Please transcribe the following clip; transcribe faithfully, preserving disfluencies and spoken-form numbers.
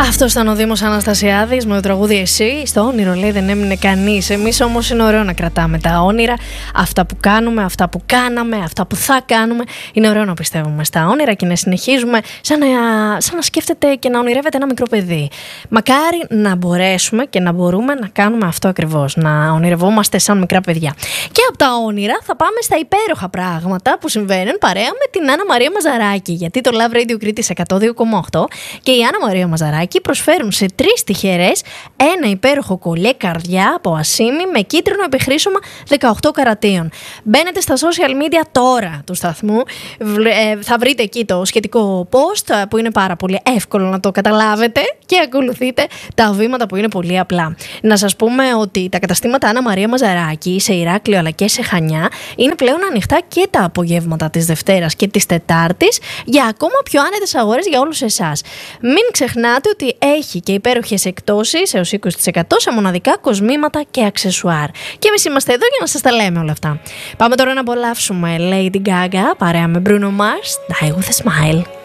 Αυτό ήταν ο Δήμος Αναστασιάδης με το τραγούδι Εσύ. Στο όνειρο λέει δεν έμεινε κανείς. Εμείς όμως είναι ωραίο να κρατάμε τα όνειρα, αυτά που κάνουμε, αυτά που κάναμε, αυτά που θα κάνουμε. Είναι ωραίο να πιστεύουμε στα όνειρα και να συνεχίζουμε σαν να, σαν να σκέφτεται και να ονειρεύεται ένα μικρό παιδί. Μακάρι να μπορέσουμε και να μπορούμε να κάνουμε αυτό ακριβώς, να ονειρευόμαστε σαν μικρά παιδιά. Και από τα όνειρα θα πάμε στα υπέροχα πράγματα που συμβαίνουν παρέα με την Άννα Μαρία Μαζαράκη. Γιατί το Love Radio Κρήτης εκατό δύο κόμμα οκτώ και η Άννα Μαρία Μαζαράκη προσφέρουν σε τρεις τυχερές ένα υπέροχο κολλιέ καρδιά από ασήμι με κίτρινο επιχρήσωμα δεκαοκτώ καρατίων. Μπαίνετε στα social media τώρα του σταθμού, θα βρείτε εκεί το σχετικό post που είναι πάρα πολύ εύκολο να το καταλάβετε και ακολουθείτε τα βήματα που είναι πολύ απλά. Να σας πούμε ότι τα καταστήματα Άννα Μαρία Μαζαράκη σε Ηράκλειο αλλά και σε Χανιά είναι πλέον ανοιχτά και τα απογεύματα της Δευτέρας και της Τετάρτης για ακόμα πιο άνετες αγορές για όλους εσάς. Μην ξεχνάτε ότι έχει και υπέροχες εκπτώσεις έως είκοσι τοις εκατό σε μοναδικά κοσμήματα και αξεσουάρ. Και εμείς είμαστε εδώ για να σας τα λέμε όλα αυτά. Πάμε τώρα να απολαύσουμε Lady Gaga παρέα με Bruno Mars, Die With A Smile.